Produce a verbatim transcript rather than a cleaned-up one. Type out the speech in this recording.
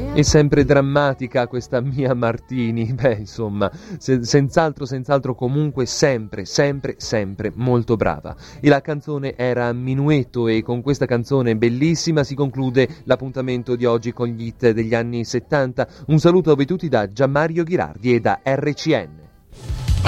È sempre drammatica questa Mia Martini, beh insomma, se, senz'altro, senz'altro comunque sempre, sempre, sempre molto brava. E la canzone era Minuetto e con questa canzone bellissima si conclude l'appuntamento di oggi con gli hit degli anni settanta. Un saluto a voi tutti da Gianmario Ghirardi e da R C N.